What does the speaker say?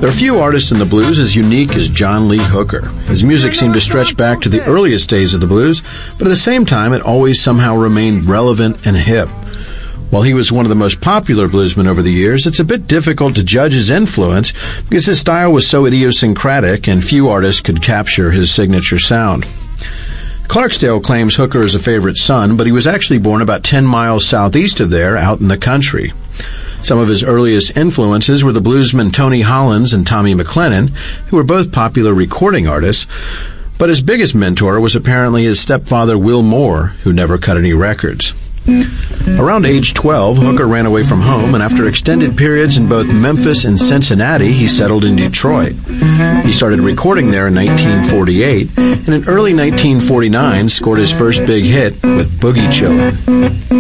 There are few artists in the blues as unique as John Lee Hooker. His music seemed to stretch back to the earliest days of the blues, but at the same time it always somehow remained relevant and hip. While he was one of the most popular bluesmen over the years, it's a bit difficult to judge his influence because his style was so idiosyncratic and few artists could capture his signature sound. Clarksdale claims Hooker is a favorite son, but he was actually born about 10 miles southeast of there, out in the country. Some of his earliest influences were the bluesmen Tony Hollins and Tommy McLennan, who were both popular recording artists, but his biggest mentor was apparently his stepfather Will Moore, who never cut any records. Around age 12, Hooker ran away from home, and after extended periods in both Memphis and Cincinnati, he settled in Detroit. He started recording there in 1948, and in early 1949 scored his first big hit with Boogie Chillin'.